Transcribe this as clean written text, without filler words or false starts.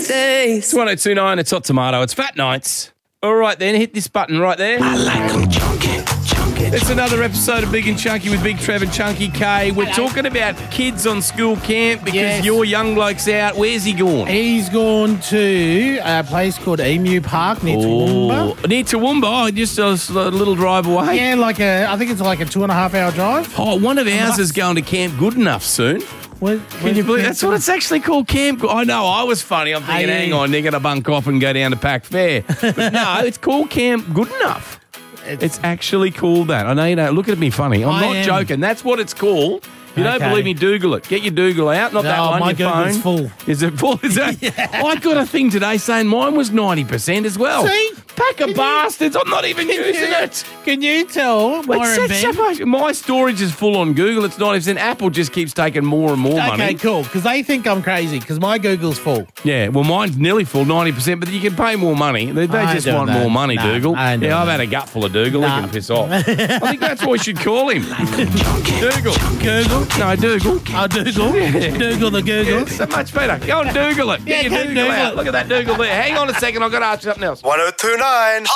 days. It's 1029, it's Hot Tomato, it's Fat Nights. All right then, hit this button right there. I like them chunky. It's another episode of Big and Chunky with Big Trev and Chunky K. We're talking about kids on school camp because your young bloke's out. Where's he gone? He's gone to a place called Emu Park near Toowoomba. Near Toowoomba, just a little drive away. Yeah, I think it's like a 2.5 hour drive. Oh, one of ours is going to Camp Good Enough soon. Can you believe that's what it's actually called, Camp? I know, I was funny. I'm thinking, hang on, they're going to bunk off and go down to Pack Fair. But no, it's called Camp Good Enough. It's actually called that. I know you don't look at me funny. I'm not joking. That's what it's called. If you don't believe me, Google it. Get your Google out. Not that one, my your phone. Google's full. Is it full? Is that? I got a thing today saying mine was 90% as well. See? Pack of bastards. I'm not even using it. Can you tell My storage is full on Google. It's 90%. Apple just keeps taking more and more money. Okay, cool. Because they think I'm crazy because my Google's full. Yeah, well, mine's nearly full, 90%, but you can pay more money. They just want more money, Dougal. I've had a gut full of Dougal. He can piss off. I think that's what we should call him. Dougal. No, Dougal. Dougal. Dougal the Google. Yeah, so much better. Go and Dougal it. Get your Dougal out. Look at that Dougal there. Hang on a second. I've got to ask you something else. 1029.